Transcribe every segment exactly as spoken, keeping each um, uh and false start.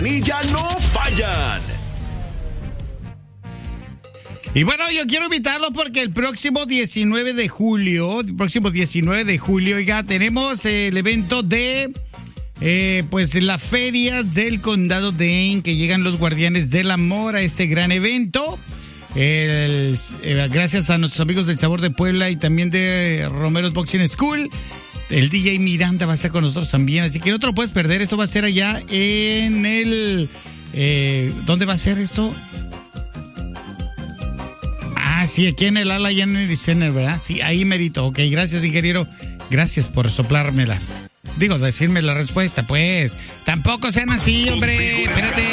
Ya no fallan. Y bueno, yo quiero invitarlos porque el próximo diecinueve de julio, el próximo diecinueve de julio, oiga, tenemos el evento de, eh, pues, la feria del condado de Dane, que llegan los Guardianes del Amor a este gran evento. El, eh, gracias a nuestros amigos del Sabor de Puebla y también de Romero's Boxing School. El D J Miranda va a estar con nosotros también, así que no te lo puedes perder. Esto va a ser allá en el... Eh, ¿Dónde va a ser esto? Ah, sí, aquí en el Ala Energy Center, ¿verdad? Sí, ahí merito. Ok, gracias, ingeniero. Gracias por soplármela. Digo, decirme la respuesta, pues. Tampoco sean así, hombre. Espérate.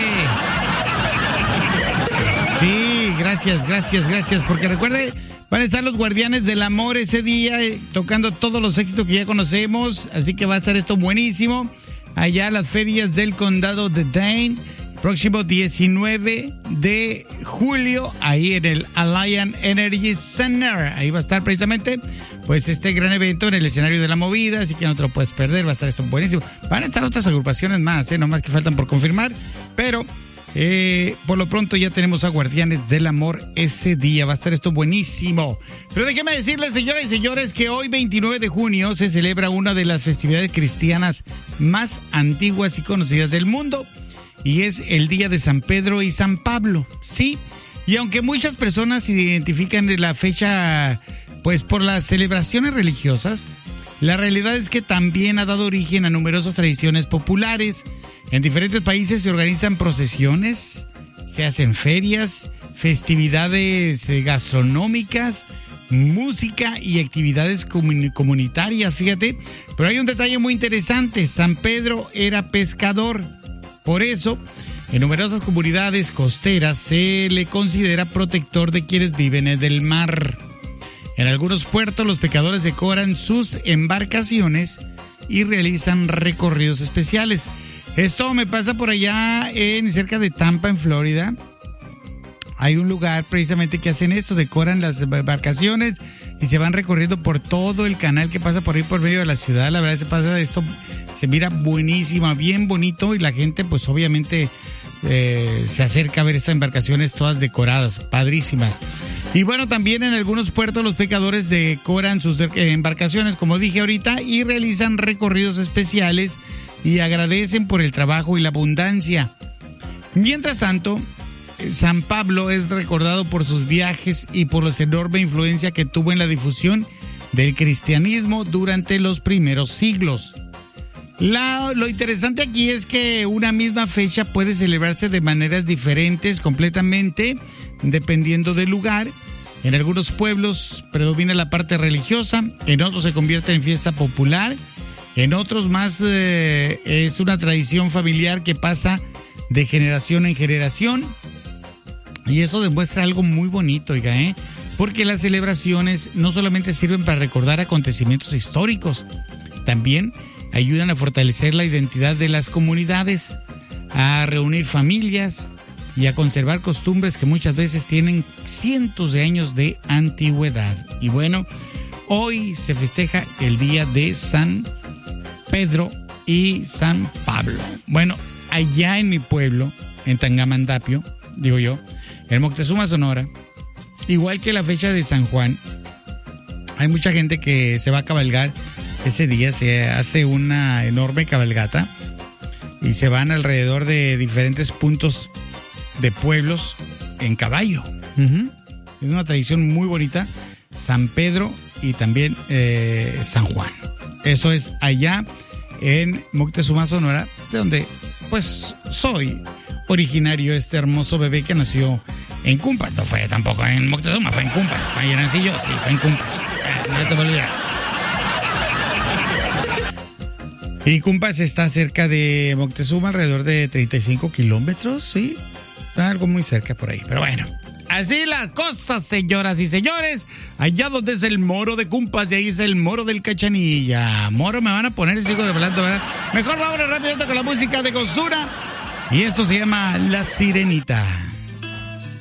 Sí, gracias, gracias, gracias. Porque recuerde, van a estar los Guardianes del Amor ese día, eh, tocando todos los éxitos que ya conocemos. Así que va a estar esto buenísimo. Allá las ferias del condado de Dane. Próximo diecinueve de julio, ahí en el Alliance Energy Center. Ahí va a estar precisamente, pues, este gran evento en el escenario de la movida, así que no te lo puedes perder, va a estar esto buenísimo. Van a estar otras agrupaciones más, ¿eh? No más que faltan por confirmar, pero eh, por lo pronto ya tenemos a Guardianes del Amor ese día, va a estar esto buenísimo. Pero déjenme decirles, señoras y señores, que hoy, veintinueve de junio, se celebra una de las festividades cristianas más antiguas y conocidas del mundo. Y es el día de San Pedro y San Pablo, ¿sí? Y aunque muchas personas identifican la fecha, pues, por las celebraciones religiosas, la realidad es que también ha dado origen a numerosas tradiciones populares. En diferentes países se organizan procesiones, se hacen ferias, festividades gastronómicas, música y actividades comun- comunitarias, fíjate. Pero hay un detalle muy interesante, San Pedro era pescador. Por eso, en numerosas comunidades costeras se le considera protector de quienes viven en el mar. En algunos puertos los pescadores decoran sus embarcaciones y realizan recorridos especiales. Esto me pasa por allá en cerca de Tampa, en Florida. Hay un lugar precisamente que hacen esto, decoran las embarcaciones y se van recorriendo por todo el canal que pasa por ahí por medio de la ciudad. La verdad se pasa esto, se mira buenísima, bien bonito, y la gente pues obviamente eh, se acerca a ver estas embarcaciones todas decoradas, padrísimas. Y bueno, también en algunos puertos los pescadores decoran sus embarcaciones, como dije ahorita, y realizan recorridos especiales y agradecen por el trabajo y la abundancia. Mientras tanto, San Pablo es recordado por sus viajes y por la enorme influencia que tuvo en la difusión del cristianismo durante los primeros siglos. La, lo interesante aquí es que una misma fecha puede celebrarse de maneras diferentes completamente, dependiendo del lugar. En algunos pueblos predomina la parte religiosa, en otros se convierte en fiesta popular, en otros más eh, es una tradición familiar que pasa de generación en generación. Y eso demuestra algo muy bonito, oiga, ¿eh? Porque las celebraciones no solamente sirven para recordar acontecimientos históricos, también ayudan a fortalecer la identidad de las comunidades, a reunir familias y a conservar costumbres que muchas veces tienen cientos de años de antigüedad. Y bueno, hoy se festeja el día de San Pedro y San Pablo. Bueno, allá en mi pueblo, en Tangamandapio, digo yo, en Moctezuma, Sonora, igual que la fecha de San Juan, hay mucha gente que se va a cabalgar ese día, se hace una enorme cabalgata y se van alrededor de diferentes puntos de pueblos en caballo. Uh-huh. Es una tradición muy bonita, San Pedro y también eh, San Juan. Eso es allá en Moctezuma, Sonora, de donde pues soy originario, este hermoso bebé que nació en Cumpas. No fue tampoco en Moctezuma, fue en Cumpas. Ahí nací yo, sí, fue en Cumpas. Eh, no te voy a olvidar. Y Cumpas está cerca de Moctezuma, alrededor de treinta y cinco kilómetros, sí. Está algo muy cerca por ahí, pero bueno. Así las cosas, señoras y señores. Allá donde es el Moro de Cumpas, y ahí es el Moro del Cachanilla. Moro me van a poner, sigo de hablando, ¿verdad? Mejor vámonos rápido con la música de Gozura. Y esto se llama La Sirenita.